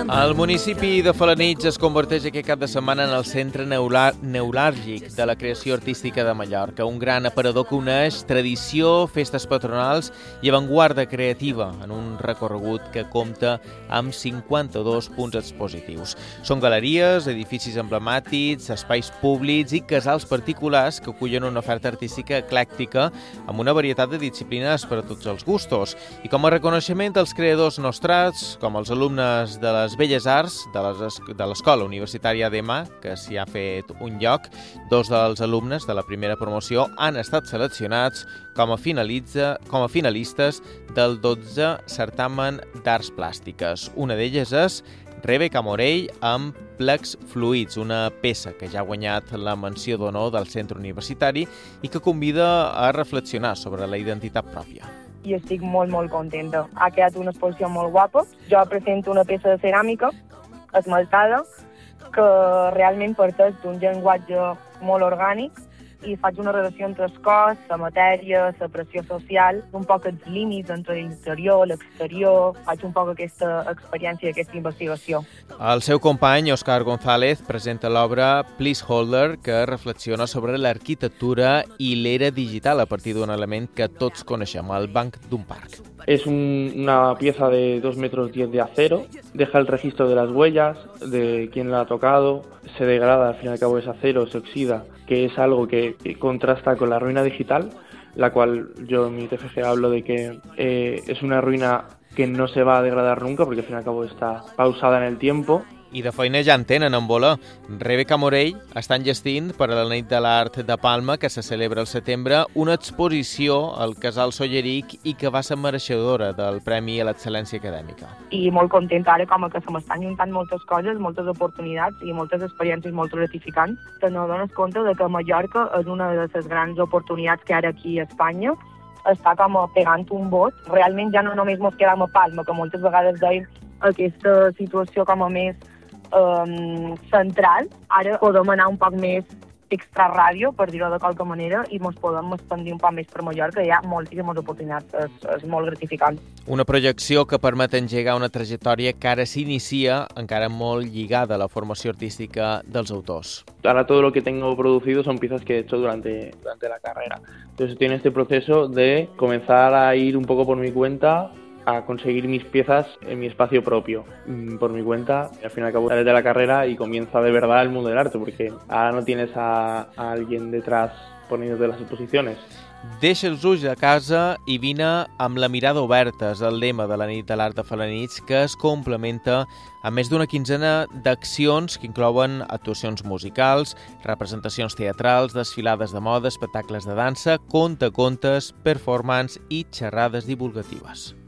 El municipi de Felanitx es converteix aquest cap de setmana en el centre neuràlgic de la creació artística de Mallorca, un gran aparador que uneix tradició, festes patronals i avantguarda creativa en un recorregut que compta amb 52 punts expositius. Són galeries, edificis emblemàtics, espais públics i casals particulars que acullen una oferta artística eclèctica amb una varietat de disciplines per a tots els gustos. I com a reconeixement dels creadors nostrats, com els alumnes de les Belles Arts de l'Escola Universitària d'EMA, que s'hi ha fet un lloc, dos dels alumnes de la primera promoció han estat seleccionats com a finalistes del 12è certamen d'arts plàstiques. Una d'elles és Rebeca Morell amb Plecs Fluids, una peça que ja ha guanyat la menció d'honor del centre universitari i que convida a reflexionar sobre la identitat pròpia. I estic molt contenta. Ha quedat una exposició molt guapa. Jo presento una peça de ceràmica esmaltada que realment parteix d'un llenguatge molt orgànic i faig una relació entre el cos, la matèria, la pressió social, un poc els límits entre l'interior, l'exterior, faig un poc aquesta experiència, aquesta investigació. El seu company, Òscar González, presenta l'obra Placeholder, que reflexiona sobre l'arquitectura i l'era digital a partir d'un element que tots coneixem, el banc d'un parc. Es una pieza de 2,10 metros de acero, deja el registro de las huellas, de quién la ha tocado, se degrada, al fin y al cabo es acero, se oxida, que es algo que contrasta con la ruina digital, la cual yo en mi TFG hablo de que es una ruina que no se va a degradar nunca porque al fin y al cabo está pausada en el tiempo. I de feina ja en tenen en voler. Rebeca Morell està enllestint per a la Nit de l'Art de Palma, que se celebra al setembre, una exposició al Casal Solleric i que va ser mereixedora del Premi a l'Excel·lència Acadèmica. I molt contenta ara, com que se m'estan juntant moltes coses, moltes oportunitats i moltes experiències molt gratificants, que no dones compte de que Mallorca és una de les grans oportunitats que ara aquí a Espanya està com pegant un bot. Realment ja no només ens quedem a Palma, que moltes vegades deim aquesta situació com a més central. Ara podem anar un poc més extraràdio, per dir-ho de qualque manera, i ens podem expandir un poc més per Mallorca. Hi ha moltíssimes oportunitats, és molt gratificant. Una projecció que permet engegar una trajectòria que ara s'inicia, encara molt lligada a la formació artística dels autors. Ahora todo lo que tengo producido son piezas que he hecho durante la carrera. Entonces tiene este proceso de comenzar a ir un poco por mi cuenta, a conseguir mis piezas en mi espacio propio, por mi cuenta. Al fin y al cabo sales de la carrera y comienza de verdad el mundo del arte, porque ahora no tienes a alguien detrás poniéndote las exposiciones. Deixa els ulls a casa i vine amb la mirada oberta, és el lema de la Nit de l'Art de Felanitx, que es complementa amb més d'una quinzena d'accions que inclouen actuacions musicals, representacions teatrals, desfilades de moda, espectacles de dansa, contacontes, performance i xerrades divulgatives.